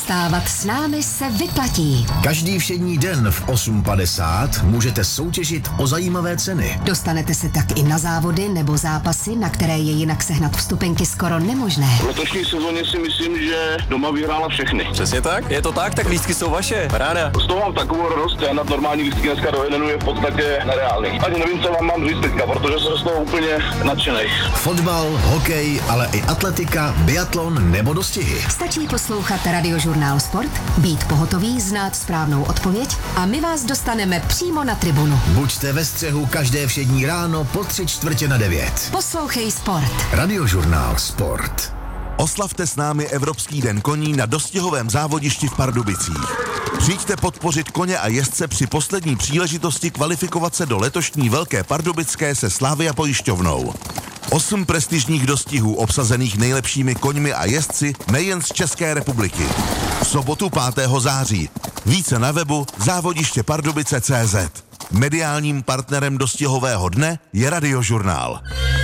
Vstávat s námi se vyplatí. Každý všední den v 8:50 můžete soutěžit o zajímavé ceny. Dostanete se tak i na závody nebo zápasy, na které je jinak sehnat vstupenky skoro nemožné. V letošní sezóně si myslím, že doma vyhrála všechny. Přesně tak? Je to tak lístky jsou vaše. Ráda. Z toho mám takovou radost, já na normální lístky dneska do jednu je v podstatě nereálný. Ani nevím, co vám mám říct teďka, protože jsem z toho úplně nadšenej. Fotbal, hokej, ale i atletika, biatlon nebo dostihy. Stačí poslouchat Radiožurnál Sport, být pohotový, znát správnou odpověď a my vás dostaneme přímo na tribunu. Buďte ve střehu každé všední ráno po 8:45. Poslouchej Sport. Radiožurnál Sport. Oslavte s námi Evropský den koní na dostihovém závodišti v Pardubicích. Přijďte podpořit koně a jezdce při poslední příležitosti kvalifikovat se do letošní Velké Pardubické se Slavia pojišťovnou. 8 prestižních dostihů obsazených nejlepšími koňmi a jezdci nejen z České republiky. V sobotu 5. září. Více na webu závodištěpardubice.cz. Mediálním partnerem dostihového dne je Radiožurnál.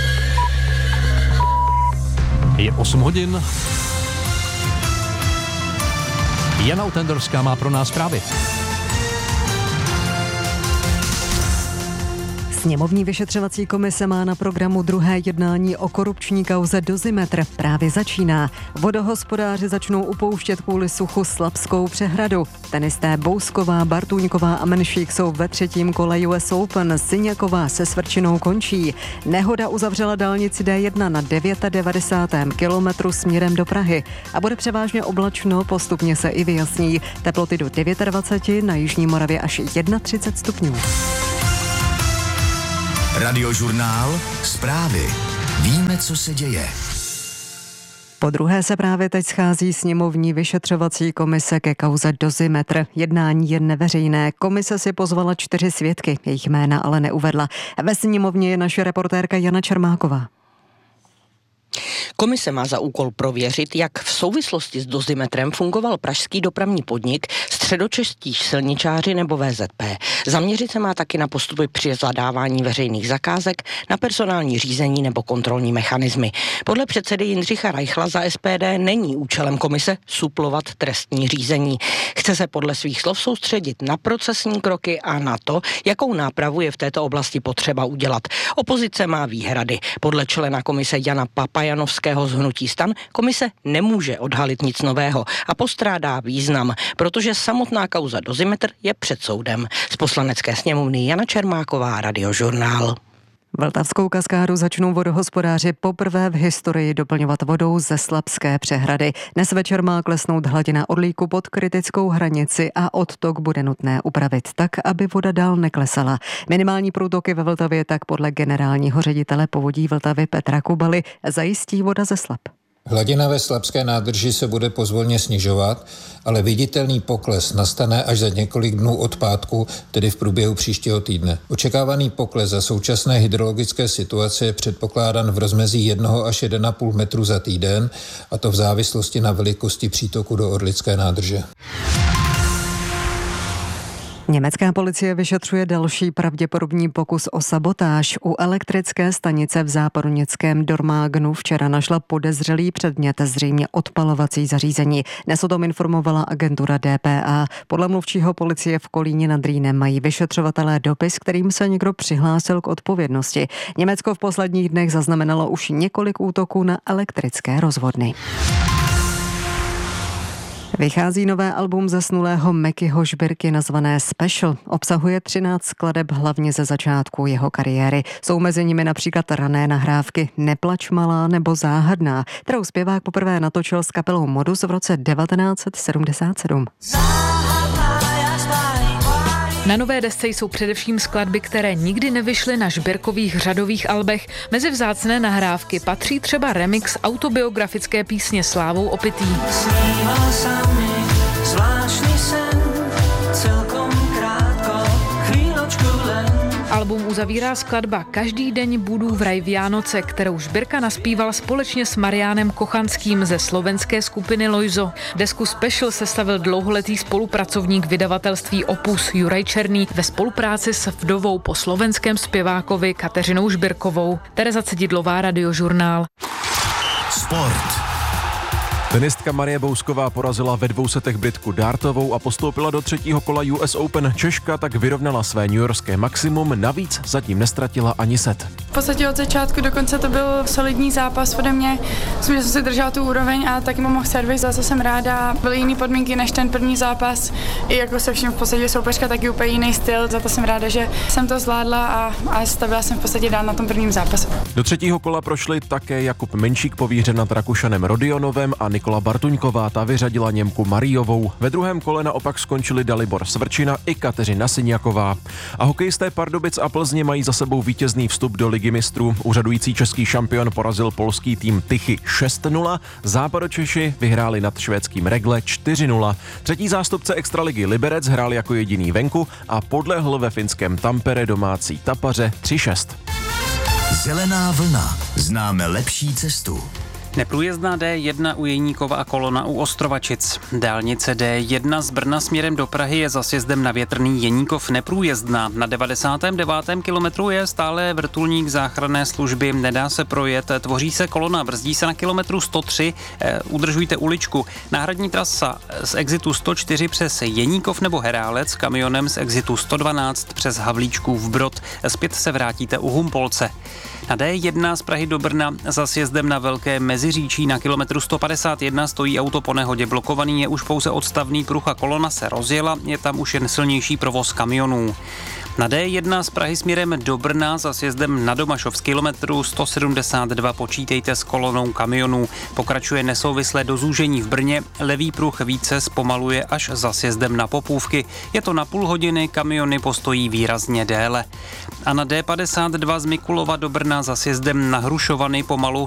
Je 8 hodin. Jana Utendorská má pro nás zprávy. Sněmovní vyšetřovací komise má na programu druhé jednání o korupční kauze Dozimetr. Právě začíná. Vodohospodáři začnou upouštět kvůli suchu Slapskou přehradu. Tenisté Bousková, Bartůňková a Menšík jsou ve 3. kole US Open. Syňaková se Svrčinou končí. Nehoda uzavřela dálnici D1 na 99. kilometru směrem do Prahy. A bude převážně oblačno, postupně se i vyjasní. Teploty do 29, na Jižní Moravě až 31 stupňů. Radiožurnál Zprávy. Víme, co se děje. Po druhé se právě teď schází sněmovní vyšetřovací komise ke kauze Dozimetr. Jednání je neveřejné. Komise si pozvala 4 svědky, jejich jména ale neuvedla. Ve sněmovně je naše reportérka Jana Čermáková. Komise má za úkol prověřit, jak v souvislosti s Dozimetrem fungoval pražský dopravní podnik, středočeští silničáři nebo VZP. Zaměřit se má taky na postupy při zadávání veřejných zakázek, na personální řízení nebo kontrolní mechanismy. Podle předsedy Jindřicha Reichla za SPD není účelem komise suplovat trestní řízení. Chce se podle svých slov soustředit na procesní kroky a na to, jakou nápravu je v této oblasti potřeba udělat. Opozice má výhrady. Podle člena komise Jana Papajanovského z hnutí STAN komise nemůže odhalit nic nového a postrádá význam, protože samotná kauza Dozimetr je před soudem. Z Poslanecké sněmovny Jana Čermáková, Radiožurnál. Vltavskou kaskádu začnou vodohospodáři poprvé v historii doplňovat vodou ze Slapské přehrady. Dnes večer má klesnout hladina Orlíku pod kritickou hranici a odtok bude nutné upravit tak, aby voda dál neklesala. Minimální průtoky ve Vltavě tak podle generálního ředitele povodí Vltavy Petra Kubaly zajistí voda ze Slap. Hladina ve Slapské nádrži se bude pozvolně snižovat, ale viditelný pokles nastane až za několik dnů od pátku, tedy v průběhu příštího týdne. Očekávaný pokles za současné hydrologické situace je předpokládán v rozmezí 1 až 1,5 metru za týden, a to v závislosti na velikosti přítoku do Orlické nádrže. Německá policie vyšetřuje další pravděpodobný pokus o sabotáž. U elektrické stanice v západoněmeckém Dormagenu včera našla podezřelý předmět, zřejmě odpalovací zařízení. Dnes o tom informovala agentura DPA. Podle mluvčího policie v Kolíně nad Rýnem mají vyšetřovatelé dopis, kterým se někdo přihlásil k odpovědnosti. Německo v posledních dnech zaznamenalo už několik útoků na elektrické rozvodny. Vychází nové album zesnulého Mekyho Žbirky nazvané Special. Obsahuje 13 skladeb hlavně ze začátku jeho kariéry. Jsou mezi nimi například rané nahrávky Neplač malá nebo Záhadná, kterou zpěvák poprvé natočil s kapelou Modus v roce 1977. Na nové desce jsou především skladby, které nikdy nevyšly na Žbirkových řadových albech. Mezi vzácné nahrávky patří třeba remix autobiografické písně Slávou opitý. Album uzavírá skladba Každý deň budu v raj Vianoce, kterou Žbirka naspíval společně s Mariánem Kochanským ze slovenské skupiny Lojzo. Desku Special sestavil dlouholetý spolupracovník vydavatelství Opus Juraj Černý ve spolupráci s vdovou po slovenském zpěvákovi Kateřinou Žbirkovou. Tereza Cedidlová, Radiožurnál. Sport. Tenistka Marie Bousková porazila ve 2 setech Britku Dartovou a postoupila do 3. kola US Open. Češka tak vyrovnala své newyorské maximum, navíc zatím nestratila ani set. V podstatě od začátku do konce to byl solidní zápas ode mě. Myslím, že jsem si držela tu úroveň a taky mohl servis, za co jsem ráda. Byly jiné podmínky než ten první zápas. I jako se vším v podstatě soupeřka taky úplně jiný styl, za to jsem ráda, že jsem to zvládla a stavila jsem v podstatě dál na tom prvním zápase. Do 3. kola prošli také Jakub Menšík povířen nad Rakušanem Rodionovem a Nikola Bartuňková, ta vyřadila Němku Marijovou. Ve 2. kole naopak skončili Dalibor Svrčina i Kateřina Syňaková. A hokejisté Pardubic a Plzně mají za sebou vítězný vstup do Ligy mistrů. Úřadující český šampion porazil polský tým Tychy 6-0, Západočeši vyhráli nad švédským Regle 4-0. Třetí zástupce extraligy Liberec hrál jako jediný venku a podlehl ve finském Tampere domácí Tapaře 3-6. Zelená vlna. Známe lepší cestu. Neprůjezdná D1 u Jeníkova a Kolona u Ostrovačic. Dálnice D1 z Brna směrem do Prahy je za sjezdem na Větrný Jeníkov neprůjezdná. Na 99. kilometru je stále vrtulník záchranné služby, nedá se projet, tvoří se kolona, brzdí se na kilometru 103, udržujte uličku. Náhradní trasa z exitu 104 přes Jeníkov nebo Herálec, kamionem z exitu 112 přes Havlíčkův Brod. Zpět se vrátíte u Humpolce. Na D1 z Prahy do Brna za sjezdem na Velké Meziříčí na kilometru 151 stojí auto po nehodě blokovaný, je už pouze odstavný pruh a kolona se rozjela, je tam už jen silnější provoz kamionů. Na D1 z Prahy směrem do Brna za sjezdem na Domašov z kilometru 172 počítejte s kolonou kamionů. Pokračuje nesouvislé dozúžení v Brně, levý pruh více zpomaluje až za sjezdem na Popůvky. Je to na půl hodiny, kamiony postojí výrazně déle. A na D52 z Mikulova do Brna za sjezdem na Hrušovany pomalu